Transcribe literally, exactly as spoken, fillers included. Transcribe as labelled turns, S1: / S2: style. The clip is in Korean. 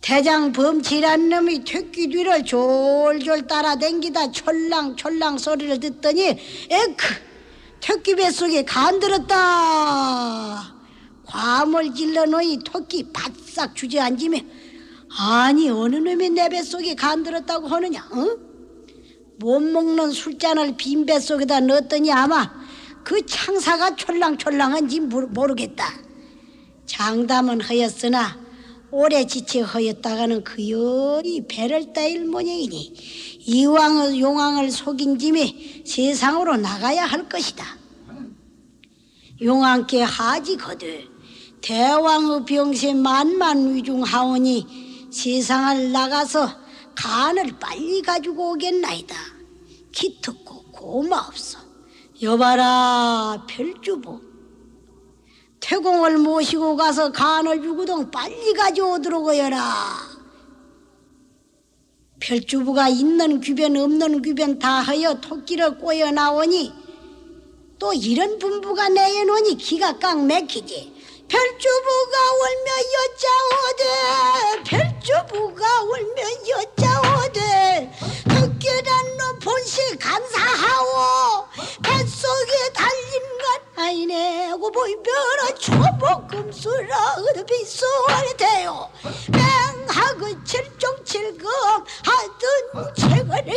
S1: 대장 범치란 놈이 퇴끼 뒤를 졸졸 따라댕기다 촐랑촐랑 소리를 듣더니 에크, 퇴끼 뱃속에 간들었다. 과물 질러놓이 토끼 바싹 주저앉으며 아니 어느 놈이 내 뱃속에 간들었다고 하느냐. 어? 못 먹는 술잔을 빈 뱃속에다 넣었더니 아마 그 창사가 촐랑촐랑한지 모르겠다. 장담은 허였으나 오래 지쳐 허였다가는 그여이 배를 따일 모양이니 이왕의 용왕을 속인 짐에 세상으로 나가야 할 것이다. 용왕께 하지 거들 대왕의 병세 만만위중하오니 세상을 나가서 간을 빨리 가지고 오겠나이다. 기특고 고마옵소. 여봐라 별주부, 태공을 모시고 가서 간을 주고동 빨리 가져오도록 하여라. 별주부가 있는 귀변 없는 귀변 다 하여 토끼를 꼬여 나오니 또 이런 분부가 내놓으니 기가 깡 막히지. 별주부가 울며 여자오되, 별주부가 울며 여자오되, 토끼란 놈 본시 감사하오. 뱃속에 달린 것 아니네고 보이벼라 초복금수라 어드비수월 대요. 맹하고 칠종칠금 하던 책을